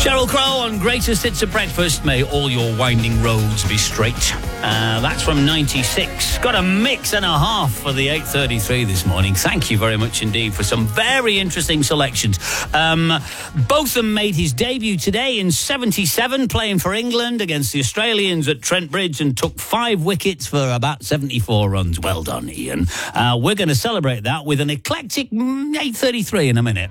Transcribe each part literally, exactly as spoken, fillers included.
Sheryl Crow on Greatest Hits of Breakfast. May all your winding roads be straight. Uh, that's from ninety-six. Got a mix and a half for the eight thirty-three this morning. Thank you very much indeed for some very interesting selections. Um, Botham made his debut today in seventy-seven, playing for England against the Australians at Trent Bridge, and took five wickets for about seventy-four runs. Well done, Ian. Uh, we're going to celebrate that with an eclectic eight thirty-three in a minute.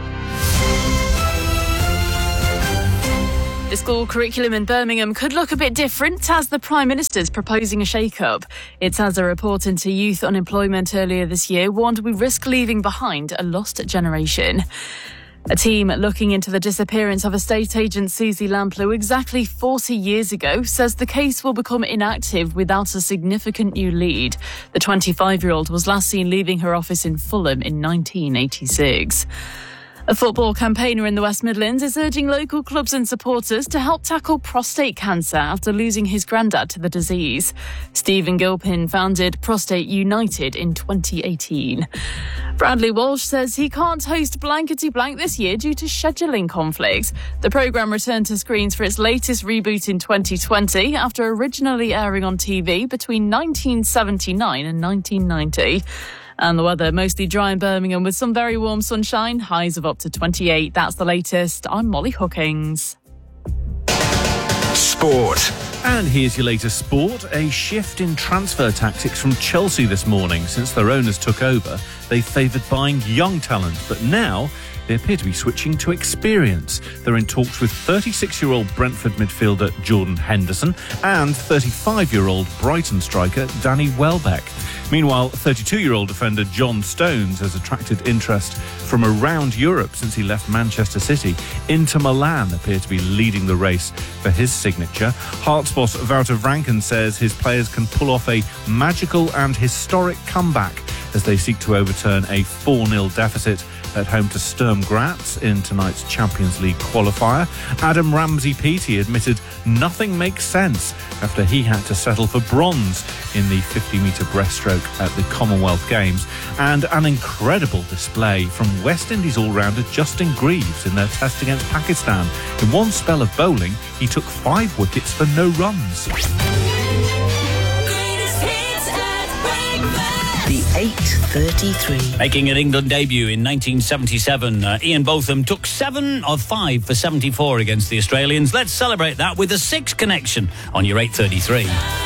The school curriculum in Birmingham could look a bit different as the Prime Minister's proposing a shake-up. It's as a report into youth unemployment earlier this year warned we risk leaving behind a lost generation. A team looking into the disappearance of estate agent Susie Lamplugh exactly forty years ago says the case will become inactive without a significant new lead. The twenty-five-year-old was last seen leaving her office in Fulham in nineteen eighty-six. A football campaigner in the West Midlands is urging local clubs and supporters to help tackle prostate cancer after losing his granddad to the disease. Stephen Gilpin founded Prostate United in twenty eighteen. Bradley Walsh says he can't host Blankety Blank this year due to scheduling conflicts. The programme returned to screens for its latest reboot in twenty twenty after originally airing on T V between nineteen seventy-nine and nineteen ninety. And the weather, mostly dry in Birmingham with some very warm sunshine, highs of up to twenty-eight. That's the latest. I'm Molly Hookings. Sport. And here's your latest sport. A shift in transfer tactics from Chelsea this morning. Since their owners took over, they favoured buying young talent, but now they appear to be switching to experience. They're in talks with thirty-six-year-old Brentford midfielder Jordan Henderson and thirty-five-year-old Brighton striker Danny Welbeck. Meanwhile, thirty-two-year-old defender John Stones has attracted interest from around Europe since he left Manchester City. Inter Milan appear to be leading the race for his signature. Hearts boss Wouter Franken says his players can pull off a magical and historic comeback as they seek to overturn a four nil deficit at home to Sturm Graz in tonight's Champions League qualifier. Adam Ramsey-Peaty admitted nothing makes sense after he had to settle for bronze in the fifty-metre breaststroke at the Commonwealth Games. And an incredible display from West Indies all-rounder Justin Greaves in their test against Pakistan. In one spell of bowling, he took five wickets for no runs. The eight thirty-three. Making an England debut in nineteen seventy-seven, uh, Ian Botham took seven of five for seventy-four against the Australians. Let's celebrate that with a six connection on your eight thirty-three.